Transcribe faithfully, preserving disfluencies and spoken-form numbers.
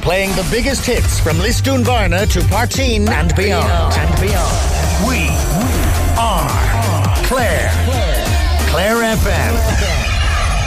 Playing the biggest hits from Lisdoon Varna to Parteen and beyond. And beyond. We are Clare. Clare F M.